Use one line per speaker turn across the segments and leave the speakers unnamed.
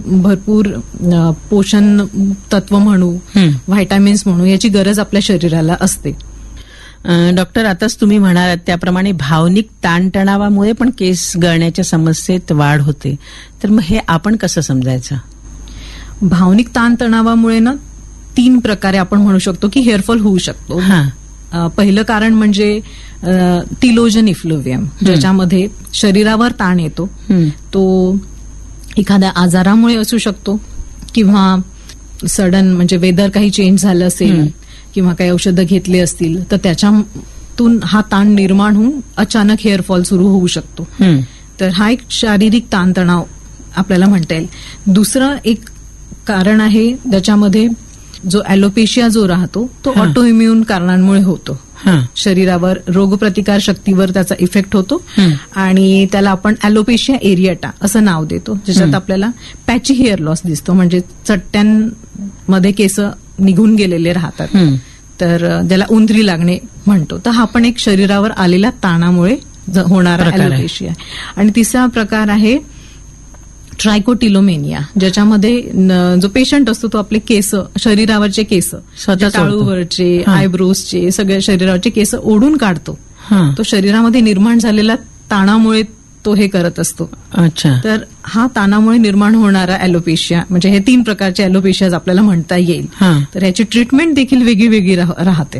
भरपूर पोषण तत्व म्हणू, व्हायटामिन्स म्हणू, याची गरज आपल्या शरीराला असते.
डॉक्टर, आताच तुम्ही म्हणालात त्याप्रमाणे भावनिक ताणतणावामुळे पण केस गळण्याच्या समस्येत वाढ होते, तर मग हे आपण कसं समजायचं?
भावनिक ताणतणावामुळे ना 3 प्रकारे आपण म्हणू शकतो की हेअरफॉल होऊ शकतो. पहिलं कारण म्हणजे टिलोजन इफ्लुवियम, ज्याच्यामध्ये शरीरावर ताण येतो. तो एखाद्या आजारामुळे असू शकतो किंवा सडन म्हणजे वेदर काही चेंज झालं असेल किंवा काही औषधं घेतली असतील तर त्याच्यातून हा ताण निर्माण होऊन अचानक हेअरफॉल सुरू होऊ शकतो. तर हा एक शारीरिक ताणतणाव आपल्याला म्हणता येईल. दुसरं एक कारण आहे ज्याच्यामध्ये जो ॲलोपेशिया जो राहतो तो ऑटोइम्युन कारणांमुळे होतो. शरीरावर रोगप्रतिकार शक्तीवर त्याचा इफेक्ट होतो आणि त्याला आपण ॲलोपेशिया एरिएटा असं नाव देतो, ज्याच्यात आपल्याला पॅची हेअर लॉस दिसतो, म्हणजे चट्ट्यांमध्ये केस निघून गेलेले राहतात. तर ज्याला उंदरी लागणे म्हणतो. तर हा पण एक शरीरावर आलेल्या ताणामुळे होणारा ॲलोपेशिया. आणि तिसरा प्रकार आहे ट्रायकोटिलोमेनिया, ज्याच्यामध्ये जो पेशंट असतो तो आपले केस, शरीरावरचे केस, टाळूवरचे, आयब्रोजचे, सगळ्या शरीरावरचे केस ओढून काढतो. तो शरीरामध्ये निर्माण झालेल्या ताणामुळे तो हे करत असतो.
अच्छा.
तर हा ताणामुळे निर्माण होणारा ॲलोपेशिया, म्हणजे हे 3 प्रकारचे ॲलोपेशियाज आपल्याला म्हणता येईल. तर याची ट्रीटमेंट देखील वेगळी वेगळी राहते.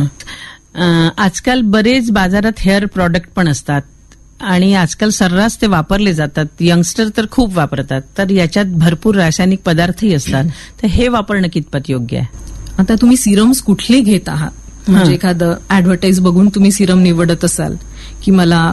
आजकाल बरेच बाजारात हेअर प्रॉडक्ट पण असतात आणि आजकाल सर्रास ते वापरले जातात. यंगस्टर तर खूप वापरतात. तर याच्यात भरपूर रासायनिक पदार्थही असतात. तर हे वापरणं कितपत योग्य आहे?
आता तुम्ही सिरम्स कुठले घेत आहात, म्हणजे एखादं ऍडव्हर्टाईज बघून तुम्ही सिरम निवडत असाल की मला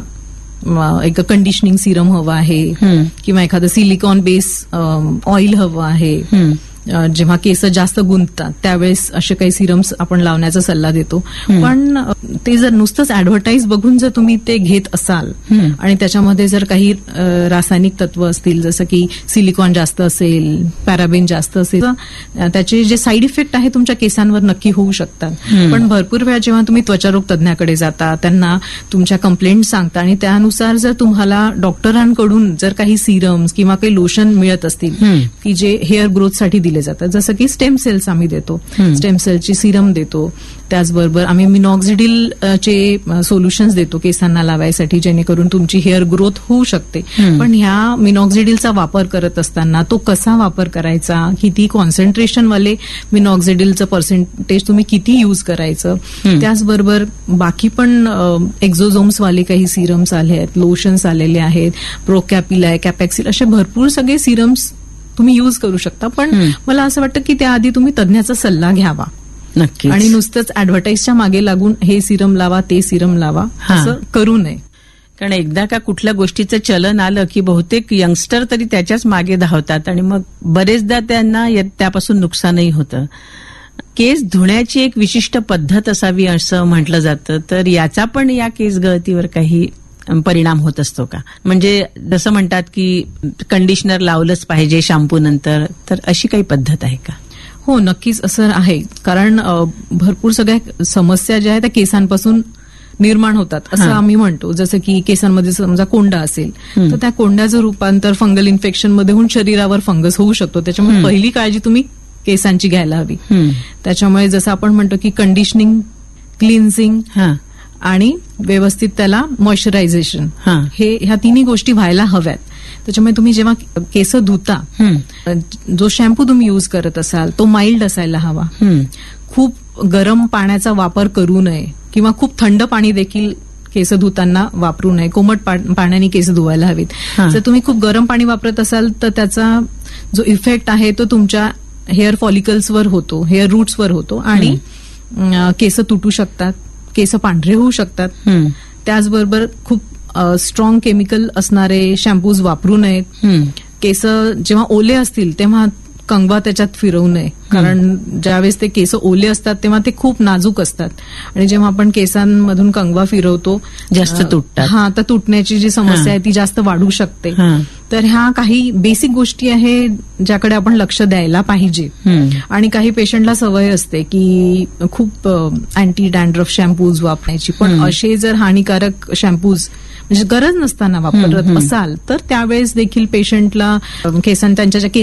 एक कंडिशनिंग सिरम हवं आहे किंवा एखादं सिलिकॉन बेस ऑइल हवं आहे, जेव्हा केस जास्त गुंततात त्यावेळेस असे काही सिरम्स आपण लावण्याचा सल्ला देतो. पण ते जर नुसतंच ऍडव्हर्टाईज बघून जर तुम्ही ते घेत असाल आणि त्याच्यामध्ये जर काही रासायनिक तत्व असतील, जसं की सिलिकॉन जास्त असेल, पॅराबेन जास्त असेल, त्याचे जे साईड इफेक्ट आहे तुमच्या केसांवर नक्की होऊ शकतात. पण भरपूर वेळा जेव्हा तुम्ही त्वचारोग तज्ञाकडे जाता, त्यांना तुमच्या कंप्लेंट सांगता आणि त्यानुसार जर तुम्हाला डॉक्टरांकडून जर काही सिरम्स किंवा काही लोशन मिळत असतील की जे हेअर ग्रोथसाठी दिले जातात, जसं की स्टेम सेल्स आम्ही देतो, स्टेम सेलची सिरम देतो, त्याचबरोबर आम्ही मिनॉक्झिडिल चे सोल्युशन्स देतो केसांना लावायसाठी, जेणेकरून तुमची हेअर ग्रोथ होऊ शकते. पण ह्या मिनॉक्झिडिलचा वापर करत असताना तो कसा वापर करायचा, किती कॉन्सन्ट्रेशन वाले मिनॉक्झिडिलचं पर्सेंटेज तुम्ही किती यूज करायचं, त्याचबरोबर बाकी पण एक्झोझोम्स वाले काही सिरम्स आले आहेत, लोशन्स आलेले आहेत, प्रोकॅपिलाय, कॅपॅक्सिल, असे भरपूर सगळे सिरम्स तुम्ही यूज करू शकता. पण मला असं वाटतं की त्याआधी तुम्ही तज्ञाचा सल्ला घ्यावा
नक्की,
आणि नुसतंच ऍडव्हर्टाईजच्या मागे लागून हे सिरम लावा, ते सिरम लावा असं करू नये.
कारण एकदा का कुठल्या गोष्टीचं चलन आलं की बहुतेक यंगस्टर तरी त्याच्याच मागे धावतात आणि मग बरेचदा त्यांना त्यापासून नुकसानही होतं. केस धुण्याची एक विशिष्ट पद्धत असावी असं म्हटलं जातं, तर याचा पण या केस गळतीवर काही परिणाम होत असतो का? म्हणजे जसं म्हणतात की कंडिशनर लावलंच पाहिजे शॅम्पू नंतर, तर अशी काही पद्धत आहे का?
हो, नक्कीच असं आहे. कारण भरपूर सगळ्या समस्या ज्या आहेत त्या केसांपासून निर्माण होतात असं आम्ही म्हणतो. जसं की केसांमध्ये समजा कोंडा असेल तर त्या कोंड्याचं रूपांतर फंगल इन्फेक्शन मध्ये होऊन शरीरावर फंगस होऊ शकतो. त्याच्यामुळे पहिली काळजी तुम्ही केसांची घ्यायला हवी. त्याच्यामुळे जसं आपण म्हणतो की कंडिशनिंग, क्लिन्झिंग आणि व्यवस्थित त्याला मॉइश्चरायझेशन, ह्या तिन्ही गोष्टी व्हायला हव्यात. त्याच्यामुळे तुम्ही जेव्हा केस धुता, जो शॅम्पू तुम्ही यूज करत असाल तो माइल्ड असायला हवा. खूप गरम पाण्याचा वापर करू नये किंवा खूप थंड पाणी देखील केस धुताना वापरू नये. कोमट पाण्याने केस धुवायला हवीत. जर तुम्ही खूप गरम पाणी वापरत असाल तर त्याचा जो इफेक्ट आहे तो तुमच्या हेअर फॉलिकल्सवर होतो, हेअर रूट्सवर होतो आणि केस तुटू शकतात, केस पांढरे होऊ शकतात. त्याचबरोबर खूप स्ट्रॉंग केमिकल असणारे शॅम्पूज वापरू नयेत. केस जेव्हा ओले असतील तेव्हा कंगवा त्याच्यात फिरवू नये, कारण ज्यावेळेस ते केस ओले असतात तेव्हा ते खूप नाजूक असतात आणि जेव्हा आपण केसांमधून कंगवा फिरवतो जास्त तुटतात. तर तुटण्याची जी समस्या आहे ती जास्त वाढू शकते. तर ह्या काही बेसिक गोष्टी आहे ज्याकडे आपण लक्ष द्यायला पाहिजे. आणि काही पेशंटला सवय असते की खूप अँटी डॅन्ड्रफ शॅम्पूज वापरायची, पण असे जर हानिकारक शॅम्पूज म्हणजे गरज नसताना वापरत असाल तर त्यावेळेस देखील पेशंटला त्यांच्या